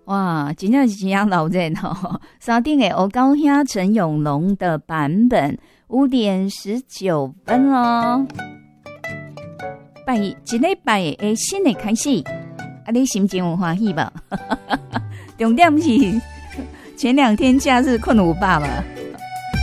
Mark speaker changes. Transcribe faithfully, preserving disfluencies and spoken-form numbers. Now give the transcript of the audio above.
Speaker 1: 哇，真正是真样老热哦！山顶的黑高兄陈永龙的版本，五点十九分哦。拜一礼拜的新的开始，啊，你心情有欢喜吧？重点是前两天假日困有饱吧？